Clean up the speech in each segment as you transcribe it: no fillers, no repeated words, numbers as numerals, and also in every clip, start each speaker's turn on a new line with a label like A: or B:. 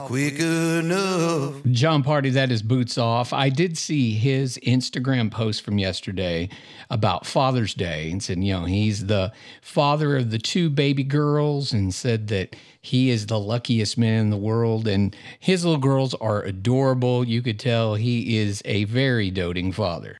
A: quick enough.
B: John Party, that is Boots Off. I did see his Instagram post from yesterday about Father's Day and said, he's the father of the 2 baby girls and said that he is the luckiest man in the world. And his little girls are adorable. You could tell he is a very doting father.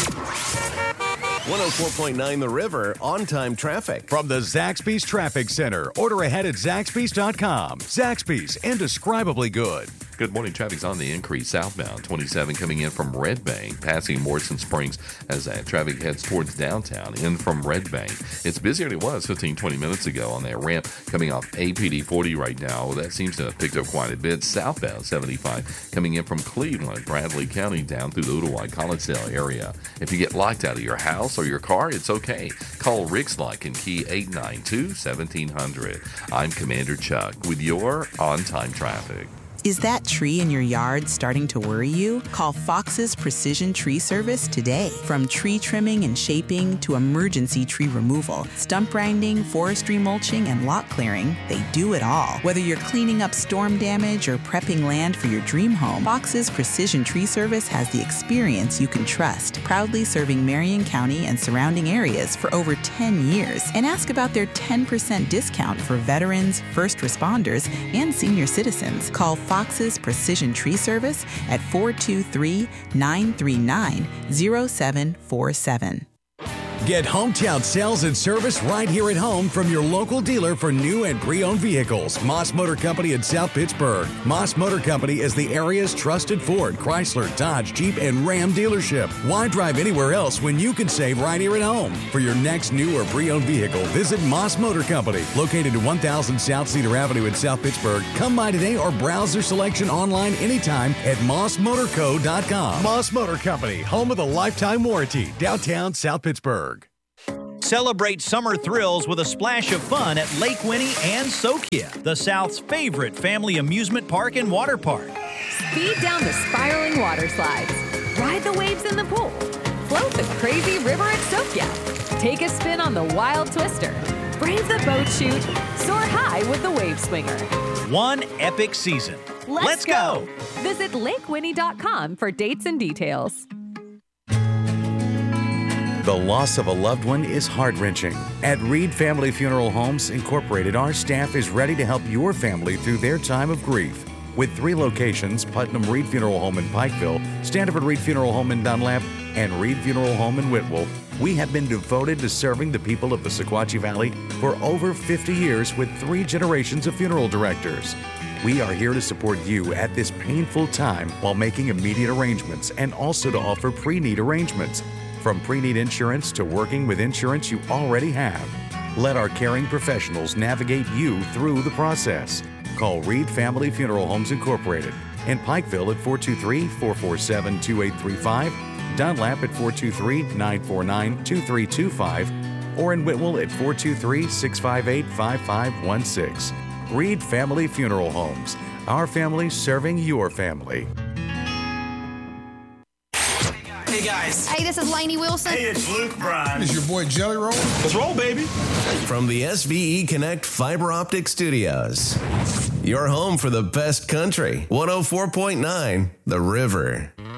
C: 104.9 The River, on-time traffic.
D: From the Zaxby's Traffic Center. Order ahead at Zaxby's.com. Zaxby's, indescribably good.
E: Good morning. Traffic's on the increase southbound. 27 coming in from Red Bank, passing Morrison Springs as that traffic heads towards downtown, in from Red Bank. It's busier than it was 15, 20 minutes ago on that ramp coming off APD 40 right now. That seems to have picked up quite a bit. Southbound 75 coming in from Cleveland, Bradley County, down through the Ooltewah, Collinsdale area. If you get locked out of your house or your car, it's okay. Call Rick's Lock and Key 892-1700. I'm Commander Chuck with your on-time traffic.
F: Is that tree in your yard starting to worry you? Call Fox's Precision Tree Service today. From tree trimming and shaping to emergency tree removal, stump grinding, forestry mulching, and lot clearing, they do it all. Whether you're cleaning up storm damage or prepping land for your dream home, Fox's Precision Tree Service has the experience you can trust, proudly serving Marion County and surrounding areas for over 10 years. And ask about their 10% discount for veterans, first responders, and senior citizens. Call Fox's Precision Tree Service at 423-939-0747.
D: Get hometown sales and service right here at home from your local dealer for new and pre-owned vehicles. Moss Motor Company in South Pittsburgh. Moss Motor Company is the area's trusted Ford, Chrysler, Dodge, Jeep, and Ram dealership. Why drive anywhere else when you can save right here at home? For your next new or pre-owned vehicle, visit Moss Motor Company, located at 1000 South Cedar Avenue in South Pittsburgh. Come by today or browse their selection online anytime at mossmotorco.com. Moss Motor Company, home of the lifetime warranty, downtown South Pittsburgh.
G: Celebrate summer thrills with a splash of fun at Lake Winnie and Sokia, the South's favorite family amusement park and water park.
H: Speed down the spiraling water slides, ride the waves in the pool, float the crazy river at Sokia, take a spin on the wild twister, brave the boat chute, soar high with the wave swinger.
G: One epic season. Let's go!
H: Visit lakewinnie.com for dates and details.
I: The loss of a loved one is heart-wrenching. At Reed Family Funeral Homes Incorporated, our staff is ready to help your family through their time of grief. With 3 locations, Putnam Reed Funeral Home in Pikeville, Standiford Reed Funeral Home in Dunlap, and Reed Funeral Home in Whitwell, we have been devoted to serving the people of the Sequatchie Valley for over 50 years with 3 generations of funeral directors. We are here to support you at this painful time while making immediate arrangements and also to offer pre-need arrangements. From pre-need insurance to working with insurance you already have. Let our caring professionals navigate you through the process. Call Reed Family Funeral Homes Incorporated in Pikeville at 423-447-2835, Dunlap at 423-949-2325, or in Whitwell at 423-658-5516. Reed Family Funeral Homes. Our family serving your family.
J: Hey guys.
K: Hey, this is Lainey Wilson.
J: Hey, it's Luke Bryan.
A: It's your boy Jelly Roll.
J: Let's roll, baby.
C: From the SVE Connect Fiber Optic Studios. Your home for the best country. 104.9 The River.